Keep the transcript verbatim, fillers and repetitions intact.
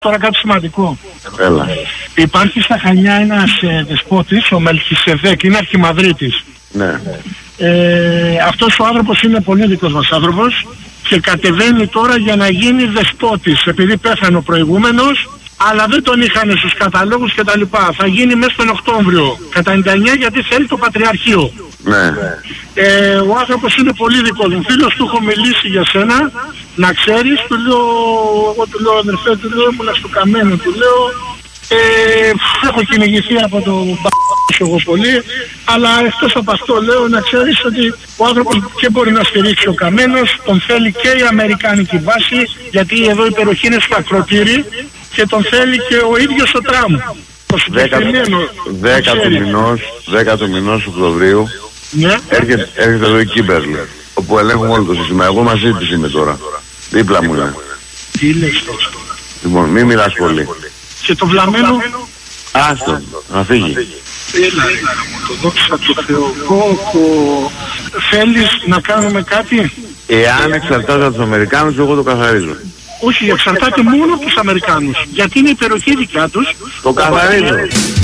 Τώρα κάτι σημαντικό. Έλα. Υπάρχει στα Χανιά ένας ε, δεσπότης, ο Μελχισεδέκ, είναι αρχιμαδρίτης. Ναι. Ε, αυτός ο άνθρωπος είναι πολύ δικός μας άνθρωπος και κατεβαίνει τώρα για να γίνει δεσπότης, επειδή πέθανε ο προηγούμενος, αλλά δεν τον είχαν στους καταλόγους και τα λοιπά. Θα γίνει μέσα τον Οκτώβριο, κατά ενενήντα εννιά, γιατί θέλει το Πατριαρχείο. Ναι. Ε, ο άνθρωπος είναι πολύ δικός μου. Φίλος του έχω μιλήσει για σένα, να ξέρεις, του λέω, εγώ του λέω αδερφέ, του λέω ήμουνα στο καμένο, του λέω, ε, έχω κυνηγηθεί από το μπα***σο εγώ πολύ, αλλά εκτός από αυτό λέω να ξέρεις ότι ο άνθρωπος και μπορεί να στηρίξει ο Καμένος, τον θέλει και η Αμερικάνικη βάση, γιατί εδώ η περιοχή είναι στο ακροτήρι και τον θέλει και ο ίδιος ο Τραμπ. δέκα του μηνός, δέκα του μηνός Οκτωβρίου, ναι. έρχεται, έρχεται εδώ η Κίμπερλι, όπου ελέγχουμε όλο το σύστημα. Εγώ μαζί της είμαι τώρα. Δίπλα μου είναι. Τι λες τώρα. Λοιπόν, μη μιλάς πολύ. Και το βλαμμένο. Άστο, να φύγει. Έλα, το δόξα τω Θεώ. Κόκο. Θέλεις να κάνουμε κάτι? Εάν εξαρτάται από τους Αμερικάνους, εγώ το καθαρίζω. Όχι, εξαρτάται μόνο από τους Αμερικάνους. Γιατί είναι η περιοχή δικιά τους. Το καθαρίζω.